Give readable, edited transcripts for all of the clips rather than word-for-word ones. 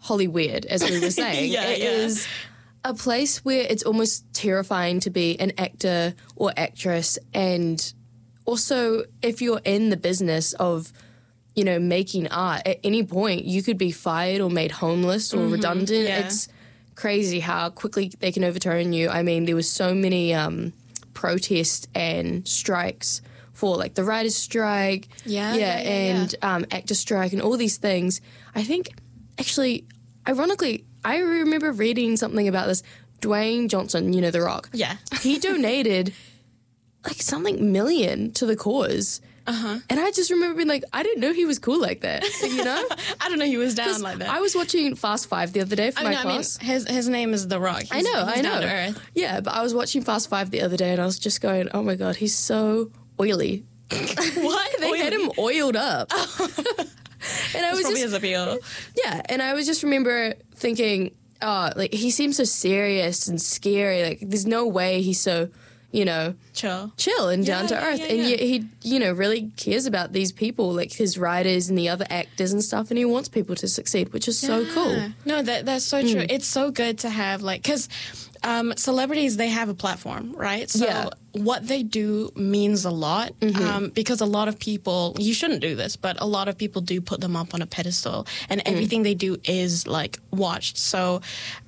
Hollyweird, as we were saying. It is a place where it's almost terrifying to be an actor or actress, and also if you're in the business of, you know, making art, at any point you could be fired or made homeless or redundant. Yeah. It's crazy how quickly they can overturn you. I mean, there was so many protests and strikes for, like, the writer's strike, actor strike and all these things. I think, actually, ironically, I remember reading something about this. Dwayne Johnson, you know, The Rock. Yeah. He donated, like, something million to the cause. And I just remember being like, I didn't know he was cool like that, you know? I don't know he was down like that. I was watching Fast Five the other day for my class. I mean, his name is The Rock. I know. Down to earth. Yeah, but I was watching Fast Five the other day and I was just going, oh my God, he's so oily. What? They had him oiled up. And I was Probably just, his appeal. yeah, and I was just remember thinking, oh, like, he seems so serious and scary. Like, there's no way he's so, you know, chill and down to earth. And yet he, you know, really cares about these people, like his writers and the other actors and stuff, and he wants people to succeed, which is so cool. No, that's so true. It's so good to have, like, because celebrities, they have a platform, right? So what they do means a lot, because a lot of people, you shouldn't do this, but a lot of people do put them up on a pedestal, and everything they do is, like, watched. So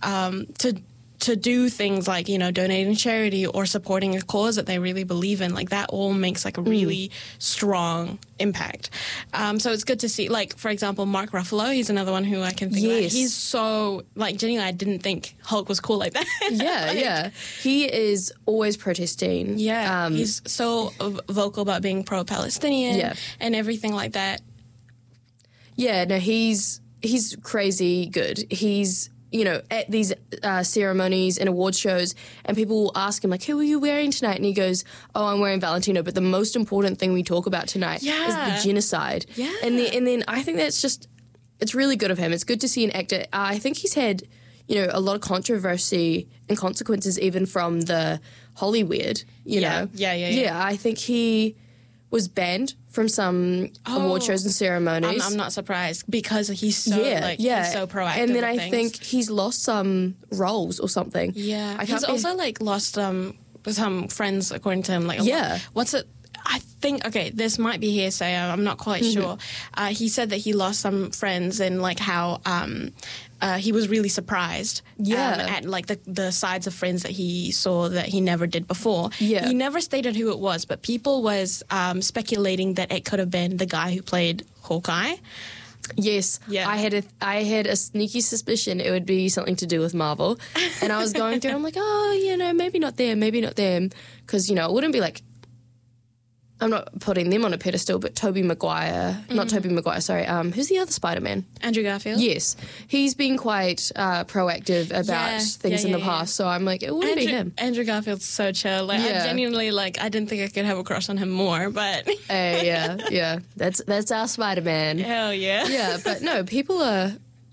to do things like, you know, donating charity or supporting a cause that they really believe in, like, that all makes, like, a really strong impact. So it's good to see, like, for example, Mark Ruffalo, he's another one who I can think of. He's so, like, genuinely, I didn't think Hulk was cool like that. Yeah. He is always protesting. Yeah. He's so vocal about being pro-Palestinian and everything like that. Yeah, no, he's crazy good. He's, you know, at these ceremonies and award shows, and people will ask him, like, who are you wearing tonight? And he goes, oh, I'm wearing Valentino, but the most important thing we talk about tonight is the genocide. Yeah. And then I think that's just, it's really good of him. It's good to see an actor. I think he's had, you know, a lot of controversy and consequences even from the Hollyweird, you know. Yeah, I think he was banned from some award shows and ceremonies. I'm not surprised, because he's so he's so proactive. And then I think he's lost some roles or something. Yeah, he's also, like, lost some friends, according to him. Like, what's it? I think, okay, this might be hearsay. I'm not quite sure. He said that he lost some friends, and, like, how he was really surprised at, like, the sides of friends that he saw that he never did before. Yeah. He never stated who it was, but people was speculating that it could have been the guy who played Hawkeye. Yes, I had a sneaky suspicion it would be something to do with Marvel, and I was going through, I'm like, oh, you know, maybe not them, because, you know, it wouldn't be like, I'm not putting them on a pedestal, but Tobey Maguire, not Tobey Maguire, sorry, who's the other Spider-Man? Andrew Garfield? Yes. He's been quite proactive about things in the past, so I'm like, it wouldn't be him. Andrew Garfield's so chill. Like, I genuinely, like, I didn't think I could have a crush on him more, but... yeah. That's our Spider-Man. Hell yeah. Yeah, but no, people are...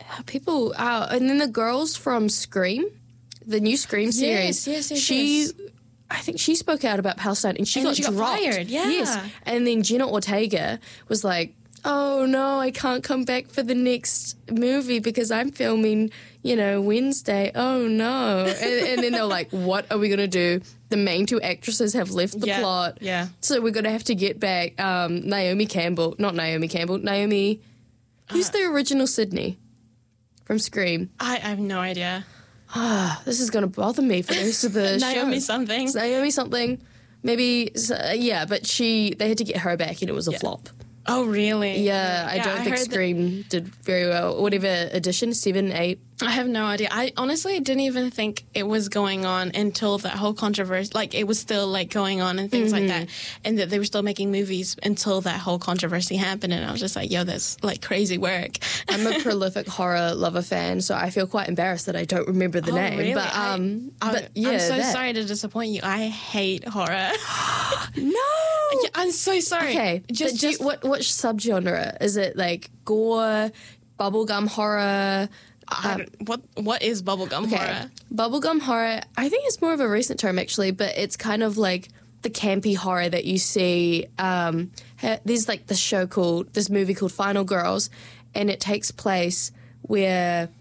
And then the girls from Scream, the new Scream series, yes. I think she spoke out about Palestine and she got dropped. Fired, Yes. And then Jenna Ortega was like, oh no, I can't come back for the next movie because I'm filming, you know, Wednesday. Oh no. And then they're like, what are we going to do? The main two actresses have left the plot. Yeah. So we're going to have to get back Naomi, who's the original Sydney from Scream? I have no idea. This is going to bother me for the rest of the show. Naomi something. Maybe, but they had to get her back and it was a flop. Oh, really? Yeah, I don't think Scream did very well. Whatever edition, 7, 8. I have no idea. I honestly didn't even think it was going on until that whole controversy. Like, it was still, like, going on and things like that. And that they were still making movies until that whole controversy happened. And I was just like, yo, that's, like, crazy work. I'm a prolific horror lover fan, so I feel quite embarrassed that I don't remember the name. Really? But I'm so sorry to disappoint you. I hate horror. No! Yeah, I'm so sorry. Okay, what subgenre? Is it, like, gore, bubblegum horror? What is bubblegum horror? Bubblegum horror, I think it's more of a recent term, actually, but it's kind of like the campy horror that you see. There's, like, this movie called Final Girls, and it takes place where